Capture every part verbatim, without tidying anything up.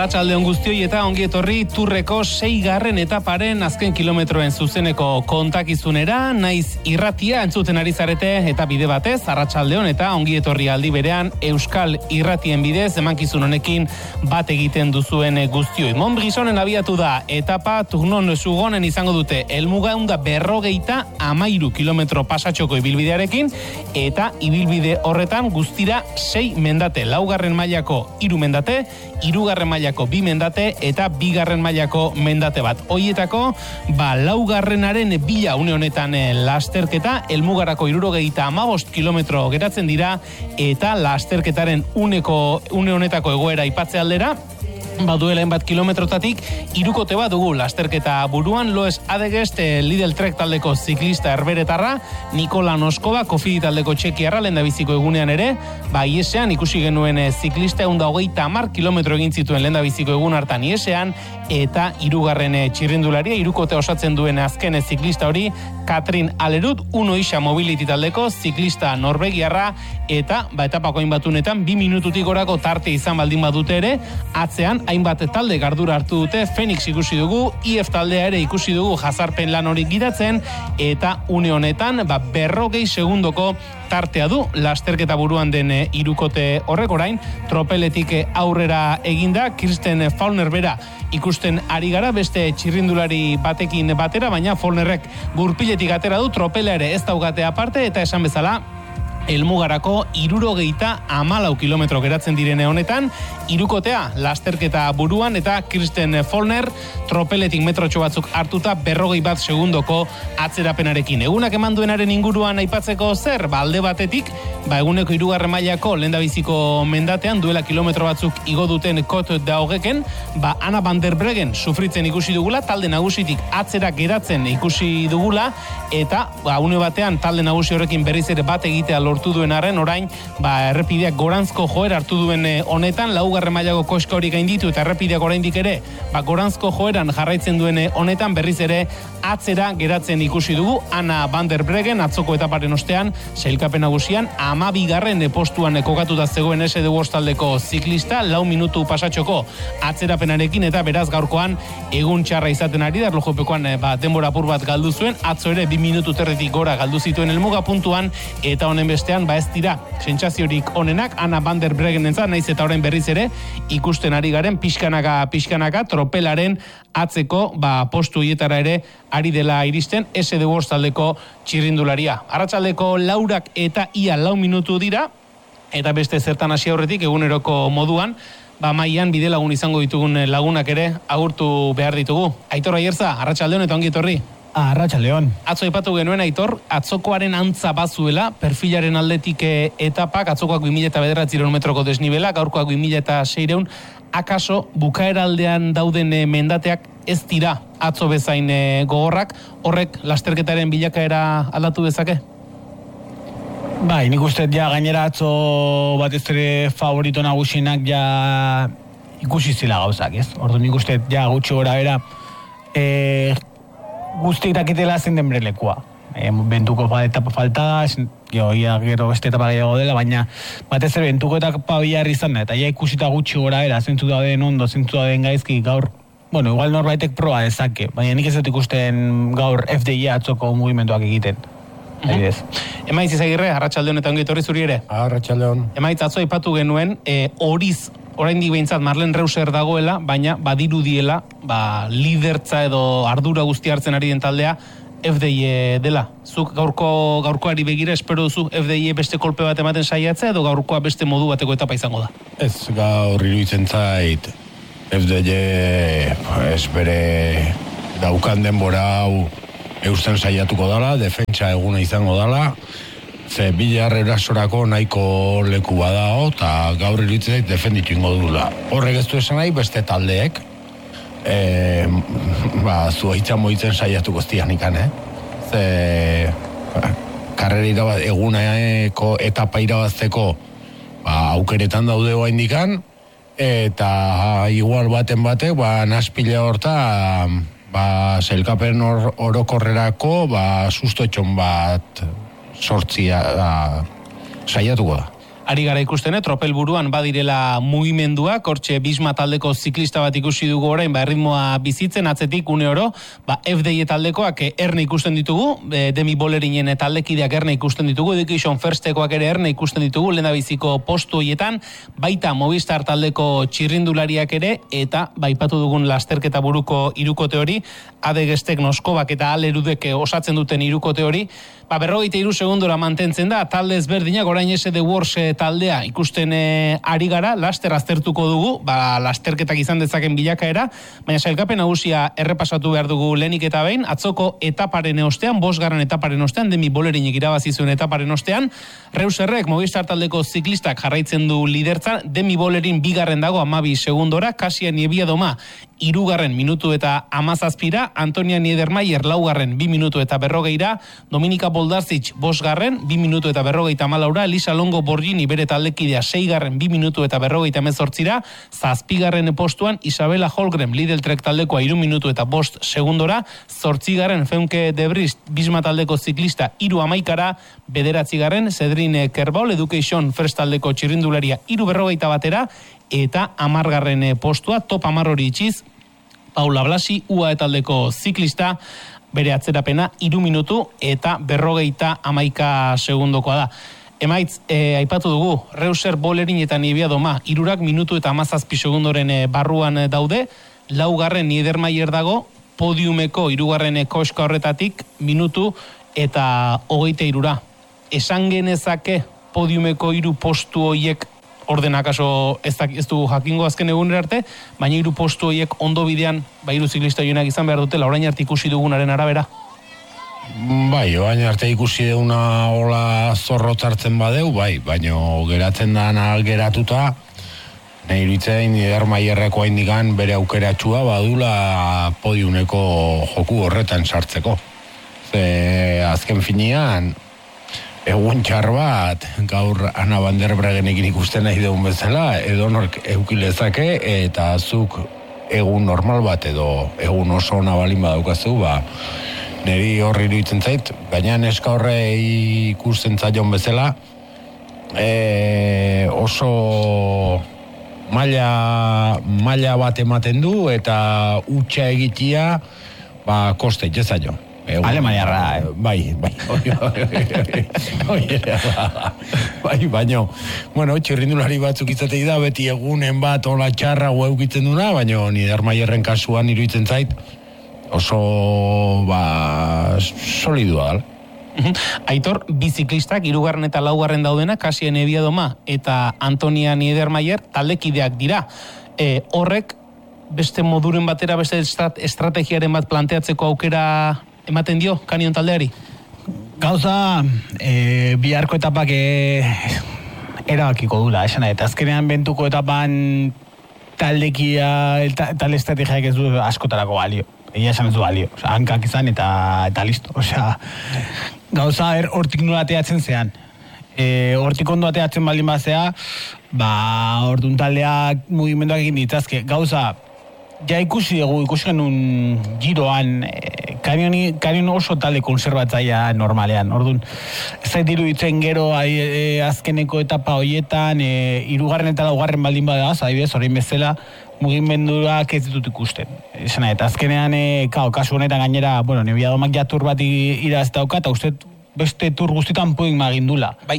Arratsaldeon guztioi eta ongi etorri Turreko seigarren etaparen azken kilometroen zuzeneko kontakizunera, naiz irratia entzuten ari zarete eta bide batez, arratsaldeon eta ongi etorri aldi berean Euskal Irratien bidez emankizun honekin bat egiten duzuen guztioi. Montbrisonen abiatu da etapa Tournon Sugonen izango dute helmuga ehun eta berrogeita hamairu kilometro pasatxoko ibilbidearekin eta ibilbide horretan guztira sei mendate, laugarren mailako hiru mendate, hirugarren mailako bi mendate eta bigarren mailako mendate bat. Hoietako, ba, laugarrenaren bila une honetan lasterketa, helmugarako hirurogeita hamabost kilometro geratzen dira eta lasterketaren uneko une honetako egoera aipatze aldera, baduela hainbat kilometrotatik, hirukote bat dugu lasterketa buruan, Loes Adegest, Lidl Trek taldeko ziklista herberetarra, Nikola Noskova, Kofidi taldeko txekiarra, lehendabiziko egunean ere, ba, iesean ikusi genuen ziklista ehun eta hogeita hamar kilometro egin zituen lehendabiziko egun hartan iesean, eta hirugarren txirrindularia, hirukote osatzen duen azken ziklista hori, Katrin Alerud, Uno Isa Mobility taldeko ziklista norvegiarra, eta ba, etapako hainbatunetan, bi minututik gorako tarte izan baldin badute ere, atzean, hainbat talde gardura hartu dute, Phoenix ikusi dugu, I F taldea ere ikusi dugu jazarpen lan hori gidatzen, eta une honetan, ba, berrogei segundoko tartea du, lasterketa buruan den hirukote horrek orain, tropeletik aurrera eginda, Kirsten Faulner bera ikusten ari gara, beste txirrindulari batekin batera, baina Faulnerrek gurpiletik atera du, tropela ere ez daugatea aparte, eta esan bezala, helmugarako hirurogeita hamalau kilometro geratzen direne honetan, hirukotea lasterketa buruan eta Kirsten Faulner tropeletik metrotxo batzuk hartuta berrogei bat segundoko atzerapenarekin. Egunak eman duenaren inguruan aipatzeko zer, ba, alde batetik, ba, eguneko hirugarren mailako lehendabiziko mendatean duela kilometro batzuk igo duten Kot da hogeken, ba, Anna van der Breggen sufritzen ikusi dugula, talde nagusitik atzera geratzen ikusi dugula, eta ba, une batean talde nagusi horrekin berriz ere bat egitea lortu duen arren, orain, ba, errepideak goranzko joera hartu duen honetan, laugarren mailako koska hori gainditu eta errepideak oraindik ere, ba, goranzko joeran jarraitzen duen honetan, berriz ere atzera geratzen ikusi dugu, Anna van der Breggen atzoko etaparen ostean, sailkapen nagusian, hamabigarren postuan kokatuta zegoen S D Worst taldeko ziklista, lau minutu pasatxoko atzerapenarekin, eta beraz gaurkoan egun txarra izaten ari da, erlojopekoan ba, denbora apur bat galdu zuen, atzo ere bi minutu terretik gora galdu zituen helmuga puntuan, eta honen bestean, ba ez dira, sentsaziorik onenak, Anna van der Breggen entzat, naiz eta orain berriz ere, ikusten ari garen, pixkanaka, pixkanaka, tropelaren atzeko, ba, postu hietara ere, ari dela iristen, S D Worst taldeko txirrindularia. Arratsaldeko laurak eta ia lau minutu dira, eta beste zertan hasi aurretik, eguneroko moduan, ba, maian bide lagun izango ditugun lagunak ere, agurtu behar ditugu. Aitor Aierza, arratsaldeon eta ongi etorri. Arratsaldeon. Atzo aipatu genuen, Aitor, atzokoaren antza bazuela, perfilaren aldetik etapak, atzokoak bi mila bederatziehun metroko desnibela, gaurkoak bi mila seiehun, akaso bukaeraldean dauden mendateak ez dira atzo bezain gogorrak, horrek lasterketaren bilakaera aldatu dezake? Bai, nik uste ja gainera atzo batez ere favorito nagusinak ja ikusi zila gauzak, ez? Ordu nik uste ja gutxi gora bera e, guzti irakitela zen den brelekua. E, bentuko etapa faltada, jo, ia gero beste etapa gehiago dela, baina batez ere bentuko etapa bihar izan da, eta ja ikusita gutxi gora bera, zentzu dauden ondo, zentzu dauden gaizki gaur, bueno, igual norbaitek proba dezake, baina nik ez dut ikusten gaur F D I atzoko mugimenduak egiten. Adibidez. Emaitz Izagirre, arratsaldeon eta ongi etorri zuri ere. Arratsaldeon. Emaitz atzo aipatu genuen, e, horiz oraindik behintzat Marlen Reuser dagoela, baina badirudiela, ba, lidertza edo ardura guzti hartzen ari den taldea F D I dela. Zuk gaurko gaurkoari begira espero duzu F D I beste kolpe bat ematen saiatzea edo gaurkoa beste modu bateko etapa izango da? Ez, gaur iruditzen zait F D I ez bere daukan denbora hau eusten saiatuko dala, defentsa eguna izango dala, ze Bilar erasorako nahiko leku badao, eta gaur iruditzen zait defenditu ingo dula. Horrek ez du esan nahi beste taldeek, e, ba, zuaitza moitzen saiatuko zian ikan, eh? Ze ba, karrera irabaz, eguneko etapa irabazteko ba, aukeretan daude hoa indikan, eta igual baten batek, ba, naspila horta, ba, zelkapen or, orokorrerako, ba, sustotxon bat sortzia da, saiatuko da. Ari gara ikusten, tropel buruan badirela mugimenduak, hortxe Bisma taldeko ziklista bat ikusi dugu orain, ba, erritmoa bizitzen, atzetik une oro, ba, F D I taldekoak erne ikusten ditugu, Demi Bolerinen taldekideak erne ikusten ditugu, Education Firstekoak ere erne ikusten ditugu, lehendabiziko postu horietan, baita Movistar taldeko txirrindulariak ere, eta baipatu dugun lasterketa buruko irukote hori, Adegestek, Noskobak eta Alerudek osatzen duten irukote hori, ba, berrogeita hiru segundora mantentzen da, talde ezberdinak, orain S D Wars taldea ikusten e, ari gara, laster aztertuko dugu, ba, lasterketak izan dezaken bilakaera, baina sailkapen nagusia errepasatu behar dugu lehenik eta behin, atzoko etaparen ostean, bosgarren etaparen ostean, Demi Bolerinek irabazi zuen etaparen ostean, Reuserrek Movistar taldeko ziklistak jarraitzen du lidertzan, Demi Bolerin bigarren dago amabi segundora, Kasia Niebiadoma irugarren minutu eta amazazpira, Antonia Niedermayer laugarren bi minutu eta berrogeira, Dominika Boldarzic bosgarren, bi minutu eta berrogeita malaura, Elisa Longo Borgini bere taldekidea seigarren bi minutu eta berrogeita mezortzira, zazpigarren postuan Isabela Holgren Lidl Trek taldekoa iru minutu eta bost segundora, zortzigarren Feunke Debrist Bisma taldeko ziklista iru amaikara, bederatzigarren Cedrin Kerbol Education First taldeko txirrindularia iru berrogeita batera, eta amargarren postua, top amar hori itxiz, Paula Blasi, U A E taldeko ziklista, bere atzerapena iru minutu eta berrogeita amaika segundokoa da. Emaitz, e, aipatu dugu, Reuser, Bolerin eta Niebiadoma, irurak minutu eta amazazpi segundoren e, barruan daude, laugarren Niedermayer dago, podiumeko irugarren koska horretatik, minutu eta hogeita irura. Esan genezake podiumeko iru postu hoiek ordenakaso ez, ez du jakingo azken egunera arte, baina hiru postu horiek ondo bidean, ba hiru ziklista joanak izan behar dutela, orain arte ikusi dugunaren arabera. Bai, orain arte ikusi duguna hola zorrot hartzen badeu, bai, baina geratzen dana geratuta, nahi iruditzen Niedermayerreko haindikan bere aukeratxua badula podiumeko joku horretan sartzeko. Ze azken finean, egun txar bat, gaur Ana van der Bregenekin ikusten nahi dugun bezala, edonork eukilezake, eta zuk egun normal bat edo egun oso ona balin badaukazu, ba, niri horri iruditzen zait, gaina neska horrei ikusten zaion bezala, e, oso maila, maila bat ematen du, eta utxa egitea, ba, koste itxezaio. Alemaniarra, eh? Bai, bai, bai, baino, bueno, txirrindulari batzuk izatei da, beti egunen bat hola txarra gueukitzen duna, baino Niedermayerren kasuan iruditzen zait, oso, ba, solidua dala. Aitor, biziklistak, irugarren eta laugarren daudena, Kasia Niebiadoma eta Antonia Niedermayer taldekideak dira. E, horrek, beste moduren batera, beste estrat, estrategiaren bat planteatzeko aukera ematen dio, Kanion taldeari? Gauza, e, biharko etapak e, erabakiko dula, esan eta azkenean bentuko etapan taldekia, talde estrategiak ez du askotarako balio. Egia esan ez du balio. Osa, hankak izan eta, eta listo. Osea, gauza, er, hortik nola ateatzen zean. E, hortik ondo ateatzen baldin bazea, ba, orduan taldeak mugimenduak egin ditzazke. Gauza, ja ikusi dugu, ikusi genuen giroan, e, kanioni, kanion oso talde konserbatzaia normalean. Orduan, ez zait iruditzen gero ai, e, azkeneko etapa hoietan, e, irugarren eta laugarren baldin badaz, adibidez, orain bezala, mugimenduak ez ditut ikusten. Esan eta azkenean, e, kao, kasu honetan gainera, bueno, Niebiadomak ja tur bat iraz dauka, eta uste beste tur guztietan puin magindula. Bai.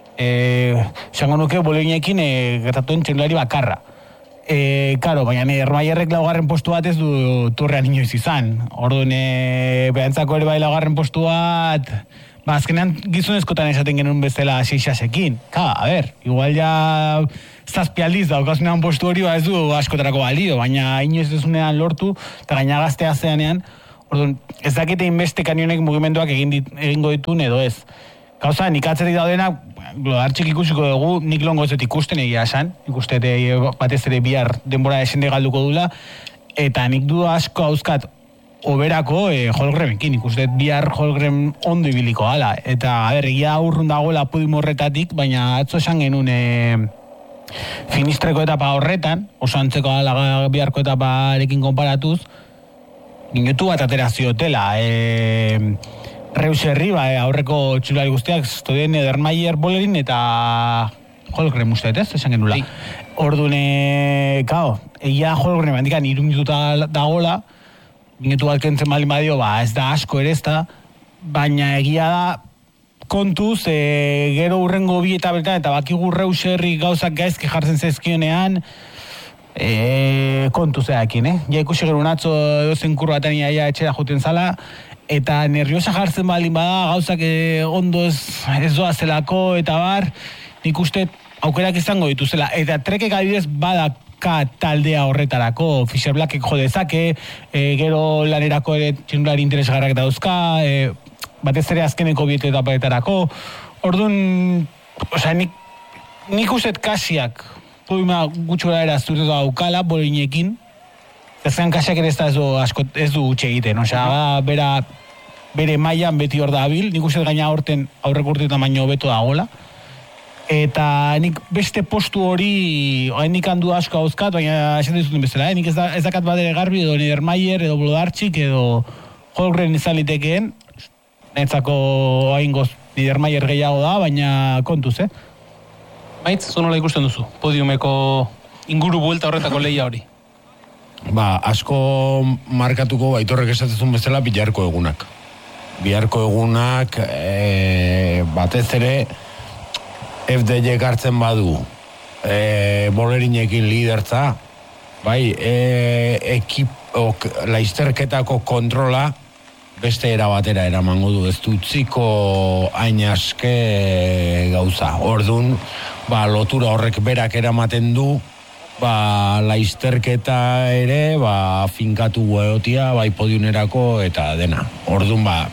Esango nuke, Bolerinekin e, gertatuen txirlari bakarra. E, karo, baina Niedermayerrek laugarren postu bat ez du turrean inoiz izan. Orduan, e, behantzako ere bai laugarren postu bat, ba, azkenean gizonezkotan esaten genuen bezala seixasekin. Ka, a ber, igual ja zazpi aldiz daukasunean postu hori ba ez du askotarako balio, baina inoiz dezunean lortu, eta gaina gaztea zeanean, orduan, ez dakite inbeste kanionek mugimenduak egin dit, egingo ditun edo ez. Gauza, nik atzerik daudenak, hartxik ikusiko dugu, nik longo ez dut ikusten egia esan, ikuste batez ere bihar denbora esende galduko dula, eta nik du asko hauzkat oberako e, Holgremekin, ikuste bihar Holgrem ondo ibiliko ala, eta a ber, egia aurrun dagoela podium horretatik, baina atzo esan genuen e, finistreko etapa horretan, oso antzeko ala biharko etaparekin konparatuz, minutu bat atera ziotela, e, Reuserri, ba, aurreko txulari guztiak, Stodien, Niedermayer, Bolerin eta Holgren uste, ez? Esan genula. Orduan, e, kao, egia Holgren bandikan hiru minututa dagola, minutu alkentzen bali badio, ba, ez da asko ere ez da, baina egia da, kontuz, e, gero urrengo bi eta bertan, eta bakigu Reuserri gauzak gaizki jartzen zezkionean, e, kontuz eakin, eh? Ja ikusi gero natzo edozen kurbaten iaia etxera juten zala, eta nerviosa jartzen baldin bada, gauzak e, ondo ez, ez doa zelako, eta bar, nik uste aukerak izango dituzela, eta trekek adibidez badaka taldea horretarako, Fischer Blackek jo dezake, e, gero lanerako ere txinulari interesgarrak dauzka, e, batez ere azkeneko biete etapaetarako, orduan, osea, nik, nik uste kasiak, pudima gutxora erazturtu daukala, bolinekin, ezkan kasiak ere ez da ez du, asko, ez du utxe egiten, osea, uh-huh. bera, bere mailan beti hor da abil, nik uste gaina horten aurrek urteetan baino beto dagoela, eta nik beste postu hori nik handu asko hauzkat, baina esan dizuten bezala, eh? Nik ez, da, ez dakat badere garbi edo Niedermayer edo Blodartxik edo Holgren izalitekeen, netzako haingoz Niedermayer gehiago da, baina kontuz, eh? Maitz, zu nola ikusten duzu? Podiumeko inguru buelta horretako lehia hori? Ba, asko markatuko Aitorrek esatezun bezala biharko egunak. Biharko egunak e, batez ere F D J hartzen badu e, bolerinekin lidertza, bai, e, ekip, ok, laizterketako kontrola beste era batera eramango du, ez dutziko hain aske gauza. Ordun, ba, lotura horrek berak eramaten du, ba, laizterketa ere, ba, finkatu egotia, bai podiunerako eta dena. Ordun, ba,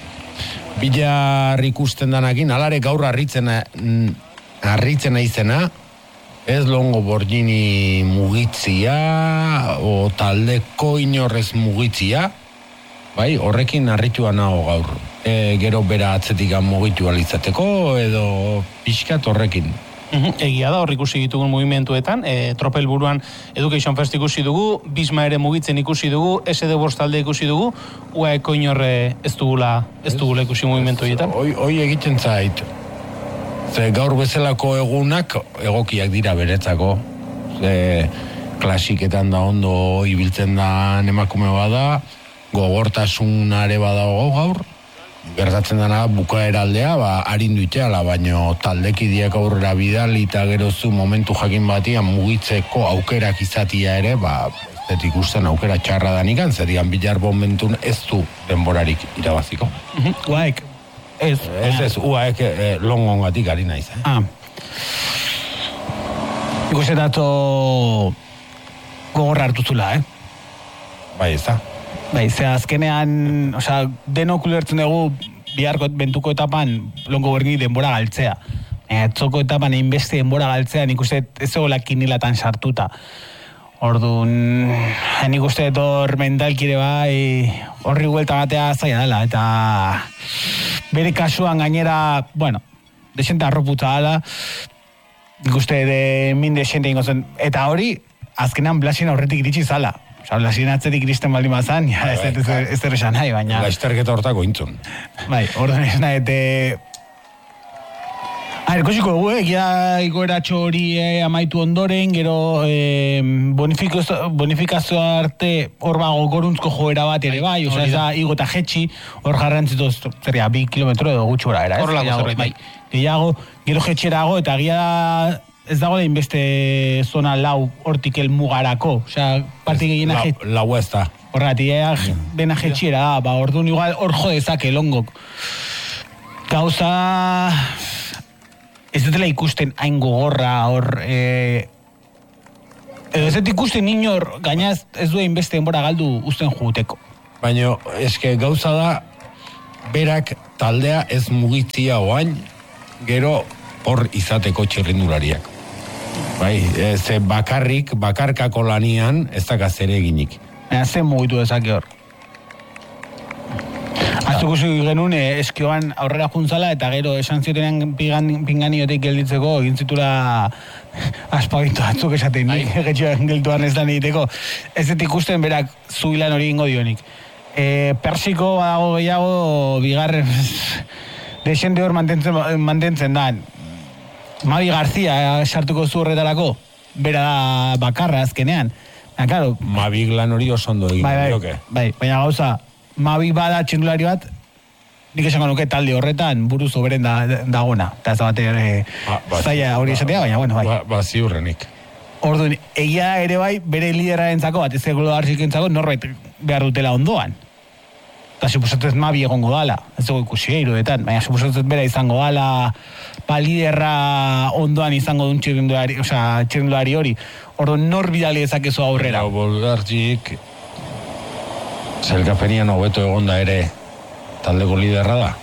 bilar ikusten danakin, alare gaur harritzen harritzen naizena, ez longo Borgini mugitzia, o taldeko inorrez mugitzia, bai, horrekin harritua nago gaur. E, gero bera atzetik mugitu alizateko, edo pixkat horrekin. Uhum, egia da, hor ikusi ditugun mugimenduetan, e, Tropel buruan Education Fest ikusi dugu, Bisma ere mugitzen ikusi dugu, S D Bost talde ikusi dugu, ua eko inorre ez dugula, ez dugula ikusi mugimendu horietan. Hoi, hoi egiten zait, ze gaur bezalako egunak egokiak dira beretzako, ze klasiketan da ondo ibiltzen da emakume bada, gogortasunare badago gaur, gertatzen dena bukaera aldea, ba, arindu iteala, baino taldekideak aurrera bidali eta gerozu momentu jakin batian mugitzeko aukerak izatia ere, ba, ez ikusten aukera txarra danikan, zerian bilar momentun ez du denborarik irabaziko. Uh-huh. Uaek, ez. Ez ez, uaek eh, longongatik ari naiz. Eh? Ah. Ikusten dato gogorra hartuzula, eh? Bai, ez da. Bai, ze azkenean, osea, denok ulertzen dugu biharko bentuko etapan longo bergi denbora galtzea. Etzoko etapan einbeste denbora galtzea, nik uste ez zegoela kinilatan sartuta. Orduan, nik uste hor mentalkire bai, horri huelta batea zaila dela, eta bere kasuan gainera, bueno, desente arroputza dela, nik uste de min desente ingo zen, eta hori, azkenean Blasien aurretik iritsi zala. Osa, Blasien atzetik iristen baldin bazan, ja, ez ez erresan nahi, baina... Laizterketa hortako intzun. Bai, orduan ez nahi, eta... Aher, kosiko dugu, eh? Egia igoeratxo hori eh, amaitu ondoren, gero eh, bonifikazio arte hor bago goruntzko joera bat ere bai, oza, ez da, igo eta jetxi, hor garrantzituz, zerria, bi kilometro edo gutxi gora era, ez? Horrelako zerbait, bai. Gehiago, gero jetxerago, eta gira da, ez dago da inbeste zona lau hortik elmugarako, osea, partik egin la, jetxi. Lau ez da. Horregatik, eh, dena jetxiera da, ba, orduan igual hor jo dezake longok. Gauza... Ez dutela ikusten hain gogorra hor... E... Edo ez dut ikusten inor gainaz ez duen beste denbora galdu uzten juteko. Baina, eske gauza da, berak taldea ez mugitzia oain, gero hor izateko txirrindulariak. Bai, ez bakarrik, bakarkako lanian ez dakaz ere eginik. Baina zen mugitu dezake hor. Aztuko zugu genuen eskioan aurrera juntzala eta gero esan ziotenean pinganiotik gelditzeko egin zitura aspagintu batzuk esaten nik getxoan geltuan ez lan egiteko. Ez dut ikusten berak zubilan hori ingo dionik. E, Persiko badago gehiago bigarren desente hor mantentzen, mantentzen da. Mavi Garzia sartuko zu horretarako, bera da bakarra azkenean. Na, claro, Mavik lan hori oso ondo egin. Bai, bai, bai, baina gauza, Mavi bada txirrindulari bat, nik esango nuke talde horretan buruz oberen da, dagona. Eta ez da bat ere ba, ba, zaila hori esatea, baina bueno, bai. Ba, ba ziurrenik. Orduan, egia ere bai, bere liderrarentzako, bat ez egolo hartzikentzako, norbait behar dutela ondoan. Eta suposatzen Mavi egongo dala, ez dugu ikusi eirudetan, baina suposatzen bera izango dala, ba liderra ondoan izango duen txirrindulari, osea, txirrindulari hori. Orduan, nor bidali ezakezu aurrera. Hau Bolgartzik, zelkapenian hobeto egonda ere taldeko liderra da.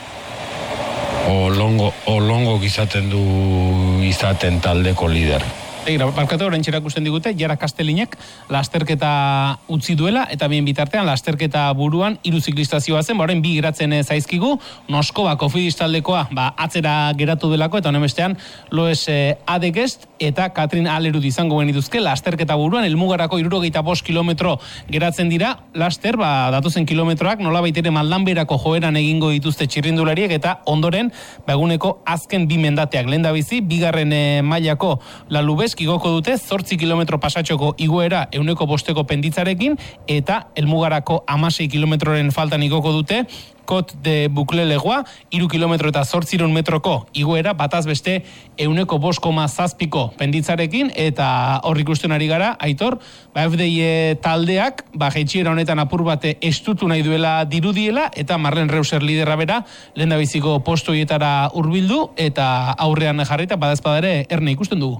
O longo, o longo izaten du izaten taldeko lider. Egira, barkatu horrein txerakusten digute, Jara Kastelinek lasterketa utzi duela, eta bien bitartean lasterketa buruan hiru ziklistazioa zen, horrein bi geratzen zaizkigu, Nosko, ba, Kofidis taldekoa, ba, atzera geratu delako, eta honen bestean, Loes eh, Adegest, eta Katrin Alerud izango benituzke, lasterketa buruan, elmugarako hirurogeita bost kilometro geratzen dira, laster, ba, datozen kilometroak, nola baitere maldanberako joeran egingo dituzte txirrindulariek, eta ondoren, ba, eguneko azken bi mendateak, lehen da bizi, bigarren eh, mailako Lalubes, igoko dute, zortzi kilometro pasatxoko igoera euneko bosteko penditzarekin, eta elmugarako amasei kilometroren faltan igoko dute, Kot de Buklelegoa, iru kilometro eta zortziron metroko igoera, bataz beste euneko bost koma zazpiko penditzarekin, eta hor ikusten ari gara, Aitor, ba F D I taldeak, ba jaitxiera honetan apur bate estutu nahi duela dirudiela, eta Marlen Reuser liderra bera, lehen da biziko postu hietara hurbildu, eta aurrean jarrita, badazpadare, erne ikusten dugu.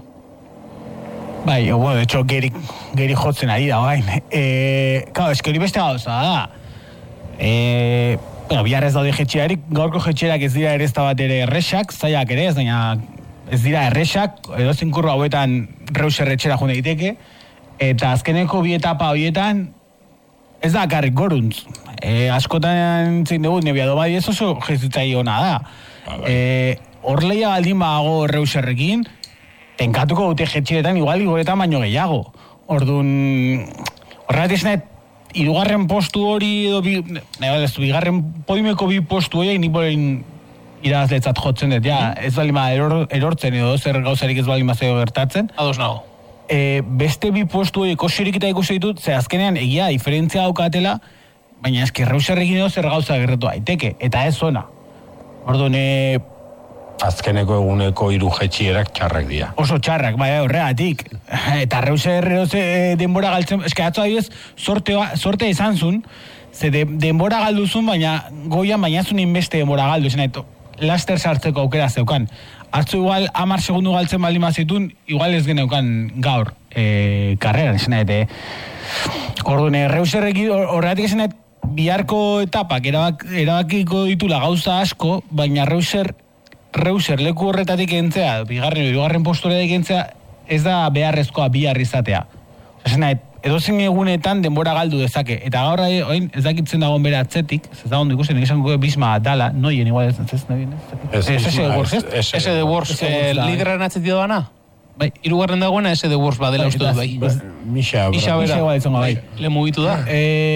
Bai, bueno, de hecho, geri, geri jotzen ari da, bain. E, claro, es que hori beste gauza da. E, bueno, bihar ez daude jetxearik, gaurko jetxerak ez dira ere ez da bat ere erresak, zaiak ere ez, baina ez dira erresak, edo zinkurro hauetan Reuser etxera joan egiteke, eta azkeneko bi etapa horietan ez da akarrik goruntz. E, askotan zein dugu, nebiado bai ez oso jezitzai hona da. E, Horleia baldin bago Reuserrekin, tenkatuko dute jetxiretan, igual igoretan baino gehiago. Orduan, horregat izan, hirugarren postu hori, edo bi, nahi bat ez, bigarren podimeko bi postu hori, nik bolein irabazletzat jotzen dut, ja, ez bali ma eror, erortzen edo zer gauzarik ez bali ma zego gertatzen. Ados nago. E, beste bi postu hori kosirik eta ikusi ditut, ze azkenean egia diferentzia daukatela, baina eski Reuserrekin edo zer gauza gerratu daiteke, eta ez ona. Orduan, e, azkeneko eguneko hiru jetxierak txarrak dira. Oso txarrak, bai, horregatik. Eta Reuser e, denbora galtzen, eske atzo adibidez, sortea, sortea izan zun, ze de, denbora galduzun, baina goian baina zun inbeste denbora galdu, esan eto, laster sartzeko aukera zeukan. Atzo igual hamar segundu galtzen baldin bazitun, igual ez geneukan gaur e, karreran, esan eto. Orduan, Reuserrekin horregatik esan eto, biharko etapak erabak, erabakiko ditula gauza asko, baina Reuser Reuser leku horretatik entzea, bigarren, bigarren posturetik entzea, ez da beharrezkoa bihar izatea. Esena, edozen egunetan denbora galdu dezake. Eta gaur oin, ez dakitzen dagoen bere atzetik, ez da ondo ikusten, egisan guke Bisma dala, noien igual ez, ez, ez, ez, ese de Wors, ez? Ese de Wors, lideraren atzetik doana? Bai, irugarren dagoena ese de Wors badela uste dut bai. Mixa, Mixa bera, bai. Le mugitu da.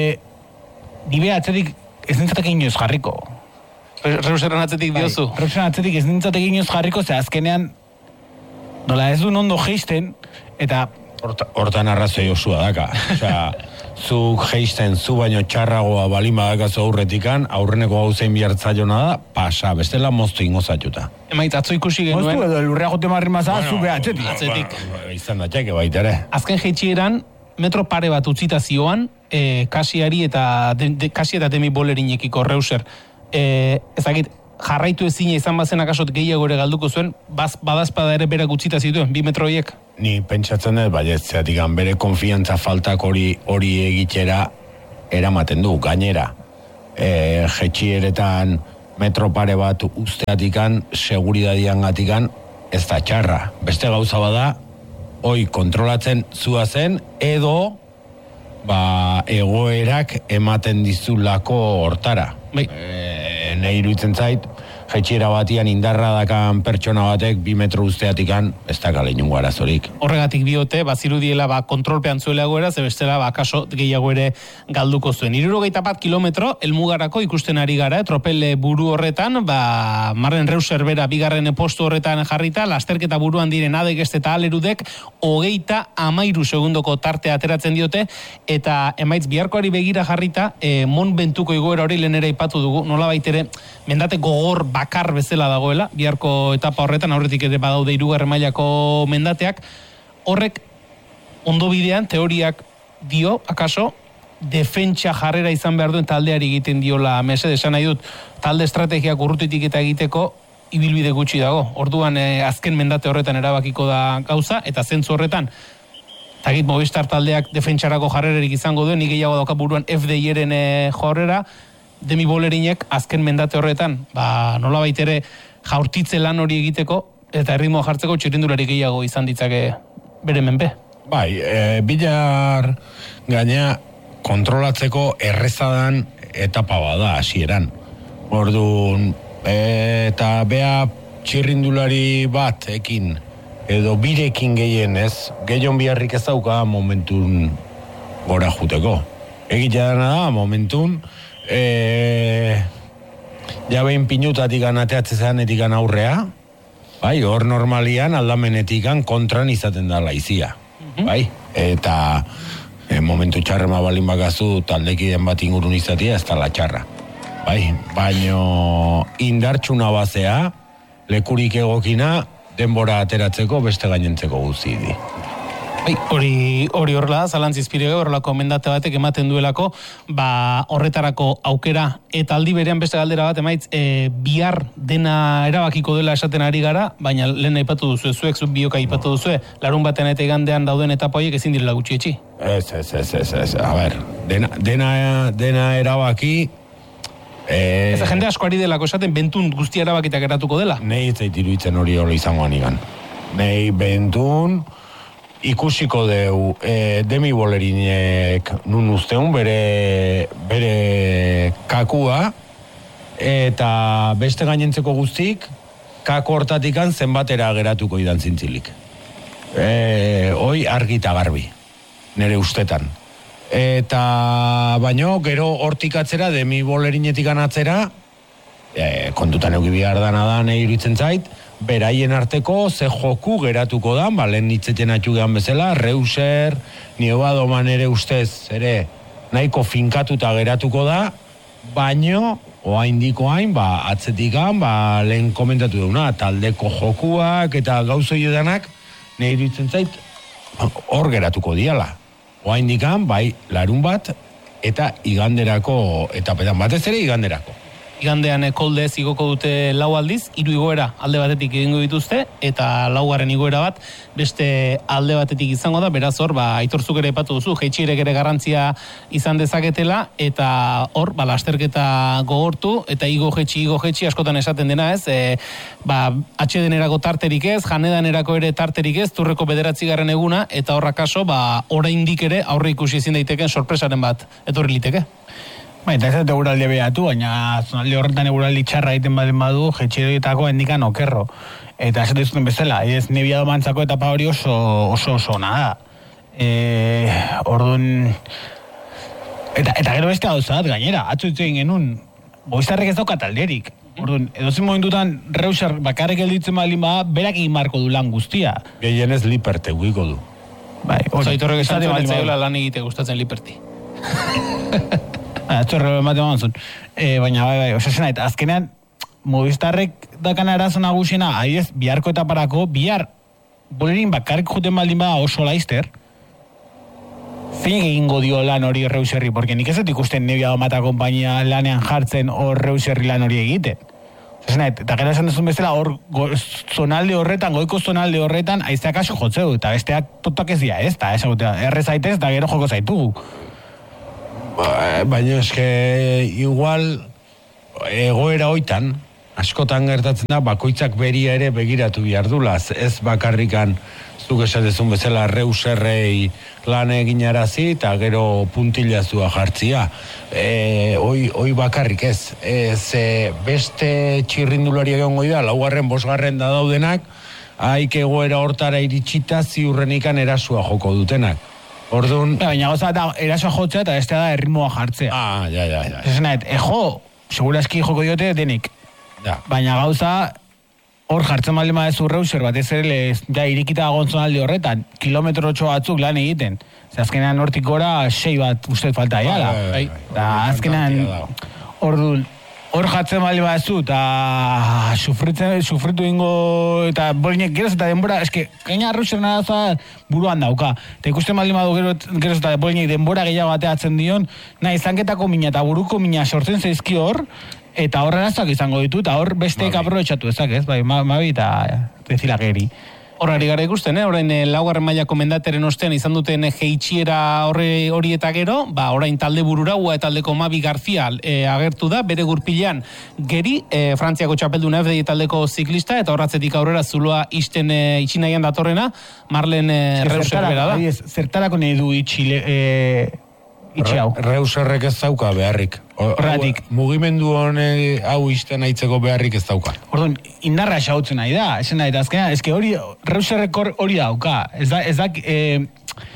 Dibe atzetik ez nintzatek inoz jarriko. Reuseren atzetik diozu. Bai, Reuseren atzetik ez nintzatek inoz jarriko, ze azkenean nola ez duen ondo geisten, eta hortan arrazoi osua daka. Osea, zuk geisten zu baino txarragoa balin badakazu aurretikan, aurreneko gauzein bihartzaiona da, pasa, bestela moztu ingo zatuta. Emait, atzo ikusi genuen. Moztu edo, lurrea jote marri maza, zu beha atzetik. Atzetik. Izan da txeke baita ere. Azken jeitxieran, metro pare bat utzita zioan, eh, kasiari eta, de, de, kasi eta demi bolerinekiko Reuser. Eh, ezagit, jarraitu ezina izan bazen akasot gehiago ere galduko zuen, baz, badazpada ere berak utzita zituen, bi metroiek. Ni pentsatzen dut, baiet, zeatik bere konfiantza faltak hori hori egitera eramaten du, gainera. E, jetxieretan metro pare bat usteatikan, seguridadian gatikan, ez da txarra. Beste gauza bada, hoi kontrolatzen zua zen, edo ba, egoerak ematen dizulako hortara. Bai. E, nahi iruditzen zait, jetxiera batian indarra dakan pertsona batek bi metro usteatikan ez dakale inungo arazorik. Horregatik biote, bazirudiela ba, kontrolpean zuela goera, ze bestela ba, kaso gehiago ere galduko zuen. Hirurogeita bat kilometro, helmugarako ikusten ari gara, eh? Tropel buru horretan, ba, Marren Reuser bera bigarren postu horretan jarrita, lasterketa buruan diren Adegest eta Alerudek, hogeita amairu segundoko tartea ateratzen diote, eta emaitz biharkoari begira jarrita, e, Mon Bentuko igoera hori lehen ere aipatu dugu, nola baitere, mendate gogor bakar bezala dagoela, biharko etapa horretan, aurretik ere badaude hirugarren mailako mendateak, horrek ondo bidean, teoriak dio, akaso, defentsa jarrera izan behar duen taldeari egiten diola mesede, esan nahi dut, talde estrategiak urrutitik eta egiteko, ibilbide gutxi dago. Orduan eh, azken mendate horretan erabakiko da gauza, eta zentzu horretan, tagit Movistar taldeak defentsarako jarrererik izango duen, nik gehiago dauka buruan F D I-eren eh, jorrera, Demi Bolerinek azken mendate horretan, ba, nola baitere jaurtitze lan hori egiteko, eta erritmoa jartzeko txirrindulari gehiago izan ditzake bere menpe. Bai, e, Bilar gaina kontrolatzeko errezadan etapa bada hasieran. Orduan, e, eta bea txirrindulari bat ekin, edo birekin gehien ez, gehion biharrik ez dauka momentun gora juteko. Egitea dena da, momentun, e, jabein pinutatik anateatze zanetik aurrea, bai, hor normalian aldamenetik kontran izaten da laizia, mm-hmm. bai, eta e, momentu txarrema balin bakazu taldekiden bat ingurun izatea ez da la txarra, bai, baino indartsuna bazea, lekurik egokina, denbora ateratzeko beste gainentzeko guzti di. Bai, hori hori horrela, zalantzizpirego horrelako mendate batek ematen duelako, ba horretarako aukera eta aldi berean beste galdera bat emaitz, e, bihar dena erabakiko dela esaten ari gara, baina lehen aipatu duzu, zuek zuk bioka aipatu duzu, larun baten eta igandean dauden etapa horiek ezin direla gutxietxi. Ez, ez, ez, ez, ez, a ber, dena, dena, dena erabaki, Eh, ez jende asko ari delako esaten bentun guztia erabakitak eratuko dela. Nei ez zait iruditzen hori hori izangoan igan. Nei bentun ikusiko deu e, Demi Bolerinek nun usteun bere, bere kakua eta beste gainentzeko guztik kako hortatikan zenbatera geratuko idan zintzilik. E, hoi argi eta garbi, nire ustetan. Eta baino, gero hortik atzera, Demi Bolerinetik atzera, e, kontutan euki bihar dana da, nahi iruditzen zait, beraien arteko ze joku geratuko da, ba, lehen nitzeten atxugean bezala, Reuser, Niobadoman ere ustez, ere, nahiko finkatuta geratuko da, baino, oaindiko hain, ba, atzetikan, ba, lehen komentatu duguna, taldeko jokuak eta gauzoi edanak, nahi iruditzen zait, hor geratuko diala. Oaindikan, bai, larun bat, eta iganderako, etapetan batez ere iganderako. Igandean kolde zigoko dute lau aldiz, hiru igoera alde batetik egingo dituzte, eta laugarren igoera bat beste alde batetik izango da, beraz hor, ba, aitorzuk ere epatu duzu, jeitxirek ere garrantzia izan dezaketela, eta hor, ba, lasterketa gogortu, eta igo jetxi, igo jetxi, askotan esaten dena ez, e, ba, atxedenerako tarterik ez, janedanerako ere tarterik ez, turreko bederatzigarren eguna, eta horra kaso, ba, oraindik ere aurre ikusi ezin daiteken sorpresaren bat, etorri liteke. Ba, eta ez dut eguraldi behatu, baina zonalde horretan eguraldi txarra egiten baden badu, jetxeroetako hendikan okerro. Eta ez dut bezala, ez nebia domantzako etapa hori oso oso oso nada. E, orduan... Eta, eta gero beste gauzat, gainera, atzo hitz egin genuen, Movistarrek ez dauka talderik. Orduan, edozen momentutan Reuser bakarrik gelditzen baldin bada, berak egin marko du lan guztia. Gehienez Liperte guiko du. Bai, hori. Zaitorrek esan zuen etzaiola lan egite gustatzen Liperti. Atzo errebe ematen manzun. E, baina, bai, bai, osasen ait, azkenean, Movistarrek dakana arazo nagusiena, adiez, biharko etaparako, bihar, Bolerin bakarrik juten baldin bada oso laizter, zein egingo dio lan hori Reuserri, porque nik ez dut ikusten nebia domata kompainia lanean jartzen hor Reuserri lan hori egiten. Osasen ait, eta gero esan duzun bezala, hor, go, zonalde horretan, goiko zonalde horretan, aizeak aso jotzeu, eta besteak totak ez dira, ez, eta errez aitez, eta gero joko zaitugu. Baina eske igual egoera hoitan, askotan gertatzen da, bakoitzak beria ere begiratu behar dula, ez bakarrikan zuk esatezun bezala reuserrei lan eginarazi eta gero puntilazua jartzia. E, oi, oi bakarrik ez. Ez e, beste txirrindulari egongo da, laugarren, bosgarren da daudenak, haik egoera hortara iritsita ziurrenikan erasua joko dutenak. Orduan... Baina goza da erasua jotzea eta ez da erritmoa jartzea. Ah, ja, ja, ja. Ez nahet, ejo, segurazki joko diote denik. Ja. Baina gauza, hor jartzen baldin badezu reuser batez ere ja irikita gontzonaldi horretan, kilometro otxo batzuk lan egiten. Ze azkenean hortik gora sei bat uste falta jala. Eta azkenean hor hor jartzen baldin badezu eta sufritzen, sufritu ingo eta bolinek geroz eta denbora, eske gaina reuser narazoa buruan dauka. Eta ikusten baldin badu geroz eta bolinek denbora gehiago bateatzen dion, nahi zanketako mina eta buruko mina sortzen zaizki hor, eta hor arazoak izango ditu, eta hor besteek aprobetxatu ezak, ez? Bai, mabi eta bezilageri. Horari gara ikusten, eh? Orain eh, laugarren mailako mendateren ostean izan duten jeitsiera horre hori eta gero, ba, orain talde burura, ua taldeko Mabi Garzia eh, agertu da, bere gurpilean geri, eh, Frantziako txapelduna F D I taldeko ziklista, eta horratzetik aurrera zuloa isten eh, itxinaian datorrena, Marlen eh, Reuser bera da. Zertarako nahi du itxile... Eh... Itxi hau. Reuserrek ez dauka beharrik. Horretik. Mugimendu hone hau izten aitzeko beharrik ez dauka. Orduan, indarra xautzen nahi da. Ezen nahi da, azkenean, ezke hori, Reuserrek hori dauka. Ez da, ez da, e,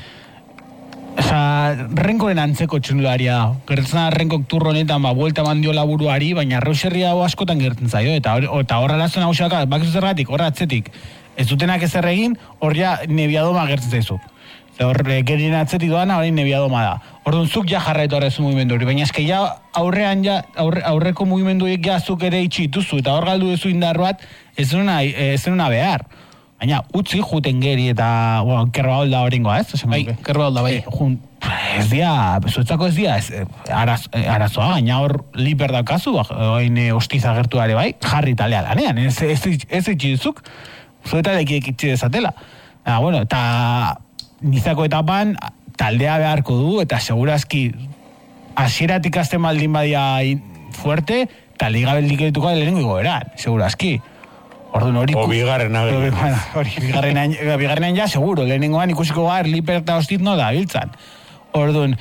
eza, renkoren antzeko txundularia da. Gertzen da, renkok turro honetan, ba, buelta mandio laburuari, baina Reuserri hau askotan gertzen zaio. Eta horra lazuen hau xaka, bakizu zergatik, horra atzetik. Ez dutenak ezer egin, hor ja nebiadoma gertzen zaizu. Hor, gerien atzetik doana, hori nebiadoma da. Orduan, zuk ja jarraitu horrezu mugimendu hori, baina eske ja aurrean ja, aurre, aurreko mugimendu horiek ja zuk ere itxi dituzu, eta hor galdu duzu indar bat, ez zenuna, ez zenuna behar. Baina, utzi juten geri eta, bueno, kerbaolda horrengoa, ez? Bai, kerbaolda, bai. E, jun, ez dia, zuetzako ez dia, ez, araz, arazoa, gaina hor liper daukazu, hain hostiza gertuare bai, jarri talea lanean, ez, ez, ez itxi duzuk, zuetalekiek itxi dezatela. Ah, bueno, eta... Nizako etapan taldea beharko du eta segurazki hasieratik hasten baldin badia fuerte, eta liga beldiketuko lehenengo igoeran, segurazki. Orduan hori... O bigarren agel. Hori, bigarrenan ja, seguro, lehenengoan ikusiko gar, liper eta hostit no da, biltzan. Orduan,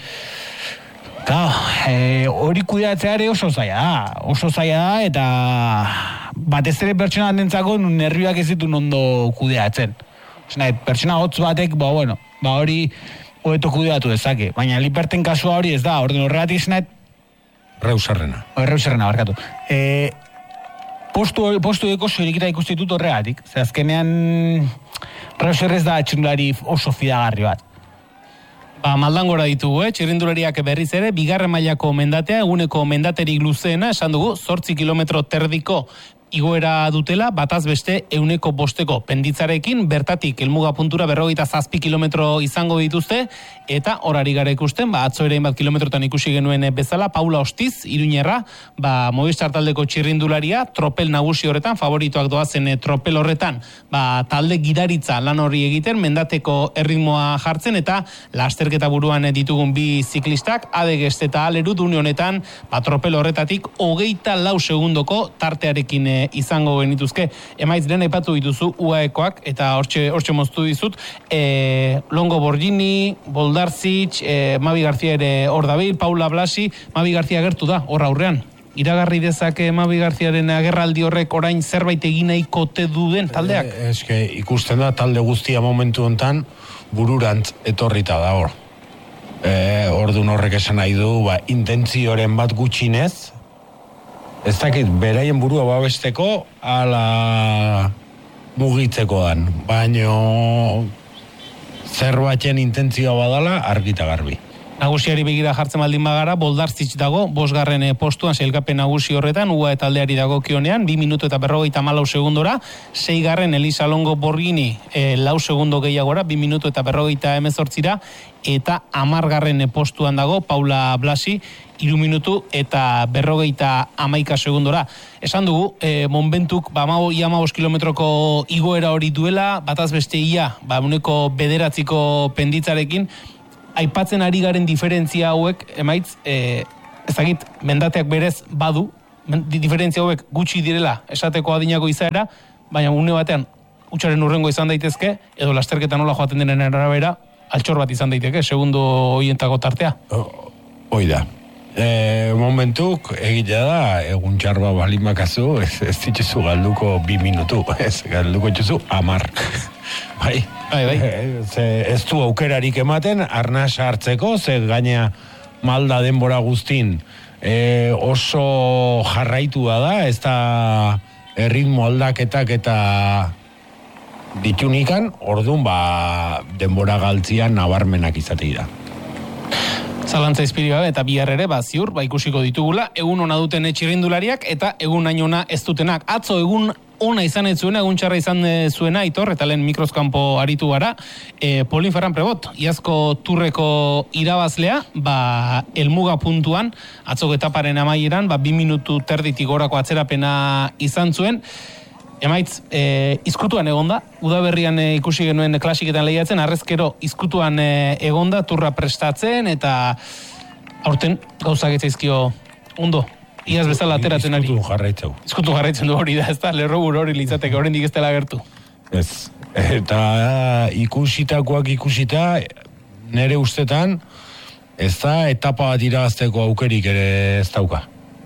hori e, kudeatzeare oso zaila da, oso zaila da, eta batez ere pertsona dentzako nervioak ez ditu ondo kudeatzen. Zenait, pertsona hotz batek, ba, bueno, ba hori hobeto kudeatu dezake. Baina liperten kasua hori ez da, orden horregatik zenait... Reuserrena. Reuserrena, barkatu. E, postu, postu eko soirikita ikustitut horregatik. Zer azkenean Reuser ez da txirrindulari oso fidagarri bat. Ba, Maldangora ditugu, eh? Txirrindulariak berriz ere, bigarren mailako mendatea, eguneko mendaterik luzeena, esan dugu, zortzi kilometro terdiko igoera dutela, bataz beste euneko bosteko penditzarekin, bertatik elmuga puntura berrogeita zazpi kilometro izango dituzte, eta horari gara ikusten, ba, atzo ere bat kilometrotan ikusi genuen bezala, Paula Ostiz, Iruñerra, ba, Movistar taldeko txirrindularia, tropel nagusi horretan, favoritoak doazen tropel horretan, ba, talde gidaritza lan hori egiten, mendateko erritmoa jartzen, eta lasterketa buruan ditugun bi ziklistak, Adegest eta Alerud, une honetan, ba, tropel horretatik, hogeita lau segundoko tartearekin izango genituzke. Emaiz den aipatu dituzu U A Ekoak eta hortxe, hortxe moztu dizut e, Longo Borgini, Boldarzic, e, Mabi Garzia ere hor dabil, Paula Blasi, Mabi Garzia agertu da, hor aurrean. Iragarri dezake Mabi Garziaren agerraldi horrek orain zerbait egin nahiko ote duden taldeak? E, eske ikusten da talde guztia momentu hontan bururantz etorrita da hor. E, ordun horrek esan nahi du, ba, intentzioren bat gutxinez, ez dakit, beraien burua babesteko, ala mugitzeko dan. Baino zerbaiten intentzioa badala, argita garbi. Nagusiari begira jartzen baldin bagara, Boldarzic dago, bosgarren postuan sailkapen nagusi horretan, U A E taldeari dago kionean, bi minutu eta berrogeita malau segundora, seigarren Elisa Longo Borgini, e, lau segundo gehiagora, bi minutu eta berrogeita emezortzira, eta amargarren postuan dago, Paula Blasi, iru minutu eta berrogeita amaika segundora. Esan dugu, e, momentuk, ba, ia amabos kilometroko igoera hori duela, bataz beste ia, ba, uneko bederatziko penditzarekin, aipatzen ari garen diferentzia hauek, emaitz, e, ezagit, mendateak berez badu, diferentzia hauek gutxi direla esateko adinako izaera, baina une batean hutsaren urrengo izan daitezke, edo lasterketa nola joaten denen arabera, altxor bat izan daiteke, segundo hoientako tartea. Hoi da. E, momentuk egitea da, egun txarba balimakazu, ez, ez dituzu galduko bi minutu, ez galduko dituzu amar. Bai, bai, bai. Ze, ez du aukerarik ematen, arnaz hartzeko, ze gaina malda denbora guztin e, oso jarraitua da, ez da erritmo aldaketak eta ditunikan, orduan ba denbora galtzian nabarmenak izatei da. Zalantza izpiri gabe eta bihar ere, ba, ziur, ba, ikusiko ditugula, egun ona duten txirrindulariak eta egun hain ona ez dutenak. Atzo egun ona izan ez zuena, egun txarra izan zuena, Aitor, eta lehen mikroskampo aritu gara, e, Paulin Ferran Prebot, iazko turreko irabazlea, ba, elmuga puntuan, atzoko etaparen amaieran, ba, bi minutu terditik gorako atzerapena izan zuen. Emaitz, e, izkutuan egonda, udaberrian e, ikusi genuen klasiketan lehiatzen, arrezkero izkutuan e, egonda, turra prestatzen, eta aurten gauzak etzaizkio ondo. Iaz bezala ateratzen ari. Izkutu jarraitzeu. Izkutu jarraitzen du hori da, ez da, lerro buru hori litzateke, horrendik ez dela gertu. Ez, eta ikusitakoak ikusita, nere ustetan, ez da etapa bat irabazteko aukerik ere ez dauka.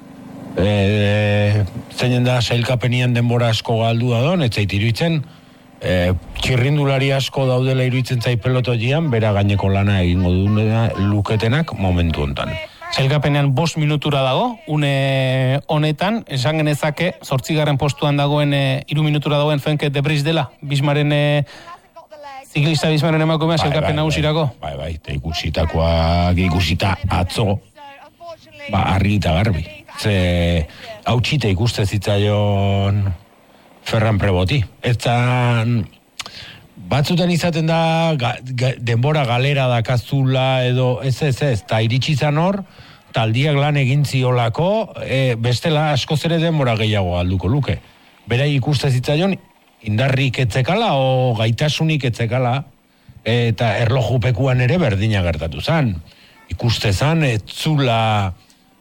E, zeinen da sailkapenian denbora asko galdu da don, ez zait iruditzen, e, txirrindulari asko daudela iruditzen zai pelotoian, bera gaineko lana egingo duena luketenak momentu hontan. Sailkapenean bost minutura dago, une honetan, esan genezake, zortzigarren postuan dagoen, e, iru minutura dagoen Fenke de Bris dela, Bismaren, e, ziklista Bismaren emakumea sailkapen nagusirako. Bai, bai, eta ikusitakoak ikusita atzo, ba, argi eta garbi. Ze hautxita ikuste zitzaion Ferran Preboti. Etzan batzutan izaten da ga, ga, denbora galera dakazula edo ez ez ez, eta iritsi zan hor, taldiak lan egin ziolako, e, bestela askoz ere denbora gehiago galduko luke. Berai ikuste zitzaion indarrik etzekala o gaitasunik etzekala, eta erlojupekuan ere berdina gertatu zan. Ikuste zan, etzula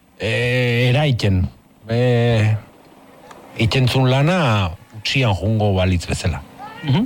E, eraiten e, itentzun lana utxian jungo balitz bezala. Mhm.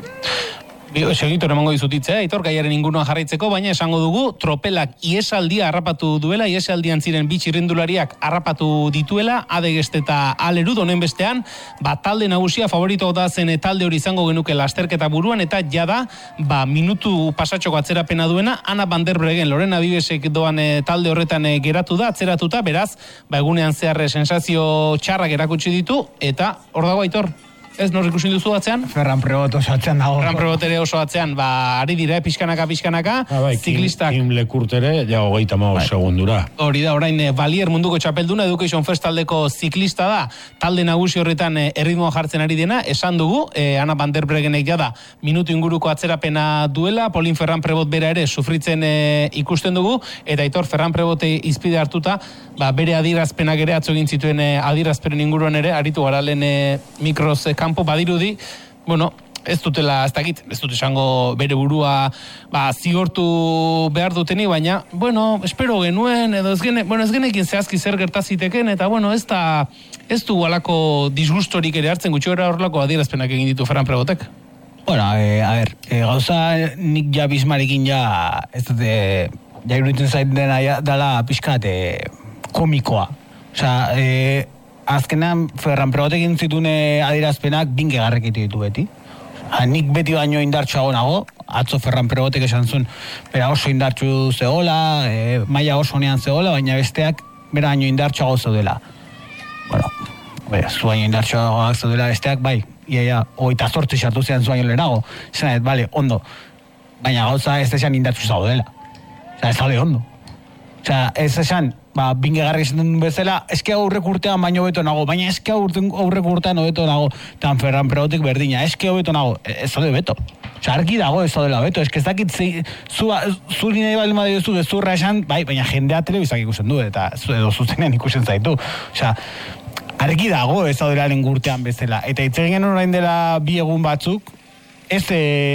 Segitor emango dizutitzea, Aitor, gaiaren inguruan jarraitzeko, baina esango dugu, tropelak iesaldia harrapatu duela, iesaldian ziren bi txirrindulariak harrapatu dituela, Adegest eta Alerud, honen bestean, ba, talde nagusia favorito da zen talde hori izango genuke lasterketa buruan, eta jada, ba, minutu pasatxoko atzerapena duena, Ana van der Breggen, Lorena Bibesek doan e, talde horretan e, geratu da, atzeratuta, beraz, ba, egunean zeharre sensazio txarrak erakutsi ditu, eta hor dago, Aitor. Ez, nor ikusin duzu atzean? Ferran Prebot oso atzean dago. Ferran Prebot ere oso atzean, ba, ari dira, pixkanaka, pixkanaka, ah, bai, ziklistak. Kim, Kim Lekurtere, ja hogeita mago bai. Segundura. Hori da, orain, Balier munduko txapelduna, Education First taldeko ziklista da, talde nagusi horretan e, erritmoa jartzen ari dena, esan dugu, e, Ana van der Breggenek jada, minutu inguruko atzerapena duela, Paulin Ferran Prebot bera ere sufritzen e, ikusten dugu, eta Aitor Ferran Prebote izpide hartuta, ba, bere adirazpenak ere atzo egin zituen e, adirazperen inguruan ere, aritu gara lehen e, mikroz e, kanpo badirudi, bueno, ez dutela, ez dakit, ez dut esango bere burua ba, zigortu behar duteni, baina, bueno, espero genuen, edo ez, gene, bueno, ez genekin zehazki zer gertaziteken, eta, bueno, ez da, ez du alako disgustorik ere hartzen, gutxi gara horrelako adierazpenak egin ditu Ferran Prebotek. Bueno, eh, a ver, eh, gauza nik ja Bismarekin ja, ez dute, ja iruditzen zait dena ja, dala pixkat eh, komikoa. Osea, eh, azkenan Ferran Prebot egin zituen adierazpenak binge garrekitu ditu beti. Ha, nik beti baino indartsuago nago, atzo Ferran Prebotek esan zuen, bera oso indartsu zegoela, e, maila oso honean zegoela, baina besteak bera baino indartsuago zeudela. Bueno, bera, zu baino indartsuago zeudela besteak, bai, iaia, hogeita zortzi sartu zean zu baino lehenago. Zena, bale, ondo, baina gauza ez esan indartsu zaudela. Osa, ez zaude ondo. Osa, ez esan, ba, bingegarri esaten bezala, eske aurrek urtean baino beto nago, baina eske aurrek urtean hobeto nago, tan Ferran Prebotek berdina, eske hobeto nago, ez zaude beto. Osa, argi dago ez zaudela beto, eske ez dakit zi, zu, zu nire bali madiozu gezurra esan, bai, baina jendea telebizak ikusten du, eta edo zuzenean ikusten zaitu. Osa, argi dago ez zaudela lehen urtean bezala. Eta itzegin genuen orain dela bi egun batzuk, ez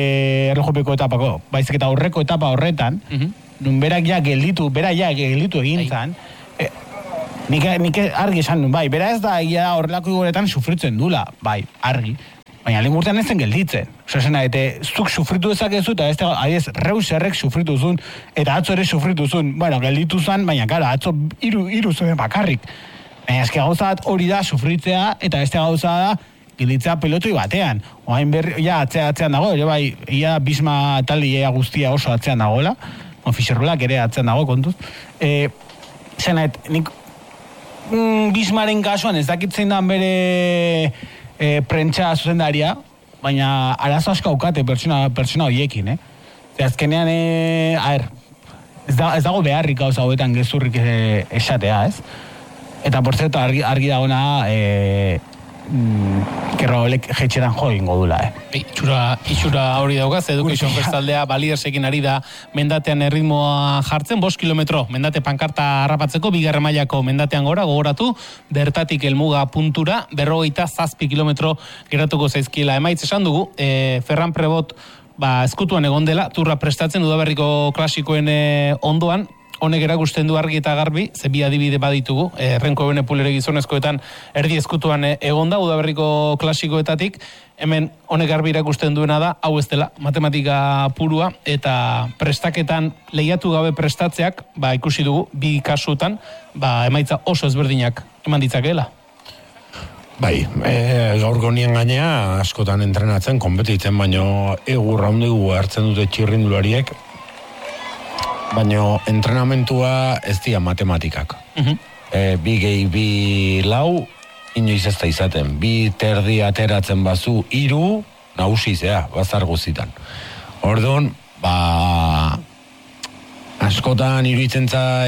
e, erlojupeko etapako, baizik eta aurreko etapa horretan, mm-hmm. Nun berak ja gelditu, berak ja gelditu egin zan, e, nik, nik argi esan duen, bai, bera ez da ia horrelako igoretan sufritzen dula, bai, argi. Baina lehen urtean ez zen gelditzen. Osa esena, eta zuk sufritu dezakezu, eta ez da, adiez, Reus errek sufritu zuen, eta atzo ere sufritu zuen, bueno, gelditu zen, baina, gara, atzo iru, iru zuen bakarrik. Baina, eske gauza bat hori da, sufritzea, eta beste gauza da, gilditzea pelotoi batean. Oain berri, ja, atzea, atzean dago, ere bai, ia Bisma taldia guztia oso atzean dagoela, on Fischerolak ere atzean dago, kontuz. E, zenet, nik mm, Bismaren kasuan ez dakitzen dan bere e, prentsa zuzendaria, baina arazo asko aukate pertsona, pertsona horiekin, eh? Ze azkenean, e, a ver, ez, da, ez dago beharrik gauza hauetan gezurrik e, esatea, ez? Eta, por cierto, argi, argi dagona, e, Mm, Kerraolek jetxeran jo ingo dula, eh? Itxura, itxura hori daugaz, Education First taldea Baliersekin ari da mendatean erritmoa jartzen, bost kilometro, mendate pankarta harrapatzeko, bigarren mailako mendatean gora, gogoratu, bertatik helmuga puntura, berrogeita zazpi kilometro geratuko zaizkiela. Emaitz esan dugu, e, Ferran Prebot, ba, eskutuan egon dela, turra prestatzen, Udaberriko klasikoen e, ondoan, honek erakusten du argi eta garbi, ze bi adibide baditugu, e, Renko Benepulere gizonezkoetan erdi eskutuan egonda, Udaberriko klasikoetatik, hemen honek garbi erakusten duena da, hau ez dela, matematika purua, eta prestaketan lehiatu gabe prestatzeak, ba, ikusi dugu, bi kasutan, ba, emaitza oso ezberdinak eman ditzakeela. Bai, e, gaur gonien gainea, askotan entrenatzen, konbetitzen, baino egur raundigu hartzen dute txirrindulariek, baina entrenamentua ez dira matematikak. Uh-huh. E, bi gehi bi lau, inoiz ez da izaten. Bi terdi ateratzen bazu, hiru nagusizea, bazar guztitan. Orduan, ba, askotan iruditzen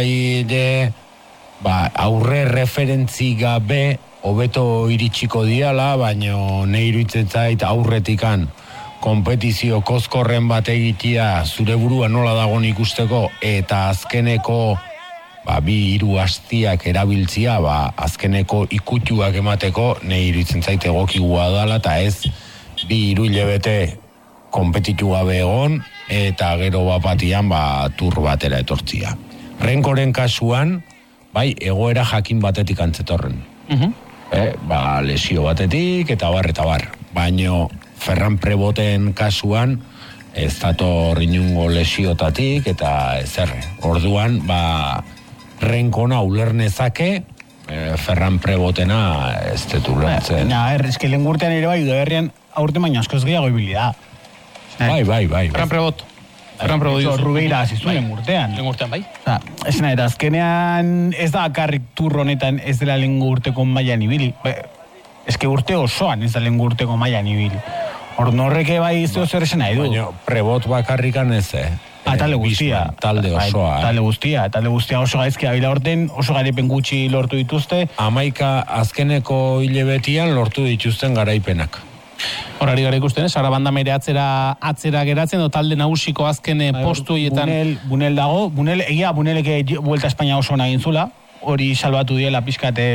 zaide, ba, aurre referentzi gabe, hobeto iritsiko diala, baina ne iruditzen zait aurretikan, kompetizio kozkorren bat egitea zure burua nola dagoen ikusteko eta azkeneko ba, bi hiru hastiak erabiltzia, ba, azkeneko ikutuak emateko nahi iruditzen zaite egokigua dela eta ez bi hiru hilabete konpetitu gabe egon eta gero bapatian ba, tur batera etortzia. Renkoren kasuan, bai, egoera jakin batetik antzetorren. Uh-huh. eh, ba, lesio batetik eta bar eta bar. Baino Ferran Preboten kasuan ez dator inungo lesiotatik eta ezer. Orduan, ba, Renkona ulernezake, eh, Ferran Prebotena ez detu ulertzen. Ja, er, eske lehen gurtean ere bai, Udaberrian aurte baina askoz gehiago ibili da. Bai, bai, bai. Ferran Prebot. Ferran Prebot dizu. Rubeira azizu lehen gurtean. Lehen gurtean, bai. Ez nahi, eta azkenean ez da akarrik turro honetan ez dela lehen gurteko mailan ibili. Eske urte osoan ez da lehen gurteko mailan ibili. Hor norreke bai izteo zer esan nahi du. Baina Prebot bakarrikan ez, eh? A, talde guztia. Talde osoa. Bai, talde guztia. Talde guztia oso gaizki abila horten, oso garepen gutxi lortu dituzte. Amaika azkeneko hilebetian lortu dituzten garaipenak. Horari gara ikusten, eh? Sara Bandamere atzera, atzera geratzen, o talde nagusiko azken postu hietan. Bunel, bunel dago, bunel, egia buneleke Vuelta Espainia oso nagin zula, hori salbatu diela pixkate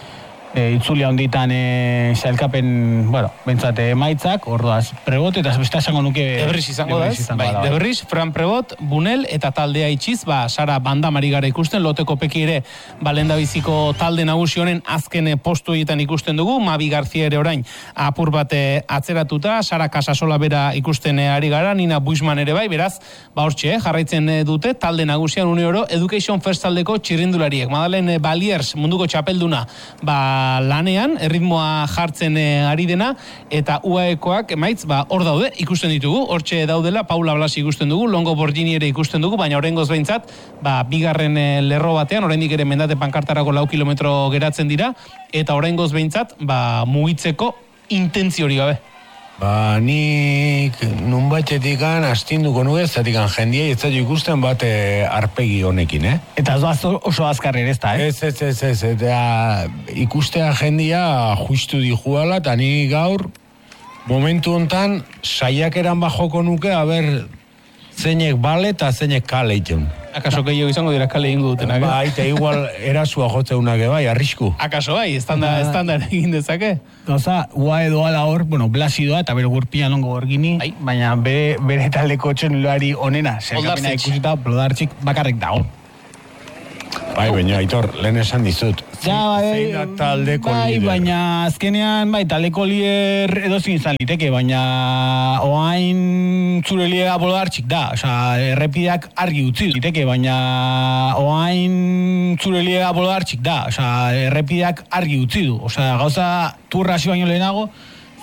e, itzulia honditan e, sailkapen, bueno, bentsate emaitzak, orduaz, Prebot, eta besta esango nuke... Deberriz izango da, ez? Bai, Deberriz, Fran Prebot, Bunel, eta taldea itxiz, ba, Sara Bandamari gara ikusten, loteko peki ere, ba, lendabiziko talde nagusi honen azken postu egiten ikusten dugu, Mabi Garzia ere orain apur bat atzeratuta, Sara Casasola bera ikusten ari gara, Nina Buisman ere bai, beraz, ba, hortxe, jarraitzen dute, talde nagusian une oro, Education First taldeko txirrindulariek, Madalen Baliers, munduko txapelduna, ba, lanean, erritmoa jartzen ari dena, eta U A Ekoak, emaitz, ba, hor daude, ikusten ditugu, hortxe daudela, Paula Blasi ikusten dugu, Longo Borgini ere ikusten dugu, baina oraingoz behintzat, ba, bigarren lerro batean, oraindik ere mendate pankartarako lau kilometro geratzen dira, eta oraingoz behintzat, ba, mugitzeko intentzio hori gabe. Ba, nik nun baitetikan astinduko nuke, zatikan jendia ez zaitu ikusten bat e, arpegi honekin, eh? Eta oso, oso azkarrer ez da, eh? Ez, ez, ez, ez, eta ikustea jendia justu dijuala, eta ni gaur momentu hontan saiakeran bajoko nuke, haber zeinek bale eta zeinek kale itun. Akaso gehiago izango dira kale ingo dutenak, eh? Ba, eta igual erasua jotzeunak bai, arrisku. Akaso bai, estanda, estanda egin dezake. Gauza, ua edo ala hor, bueno, Blasi doa, eta bere gurpia Longo Borgini, bai. Baina bere, bere taldeko txenulari onena, zerkapena ikusita, Blodartxik bakarrik dago. Bai, baina, Aitor, lehen esan dizut. Ja, bai, zein da taldeko bai, lider? baina azkenean, bai, taldeko lider edozin izan liteke, baina oain zure liga bolo hartxik da, osea, errepideak argi utzi liteke, baina oain zure liga bolo hartxik da, osea, errepideak argi utzi du, osea, gauza turra hasi baino lehenago,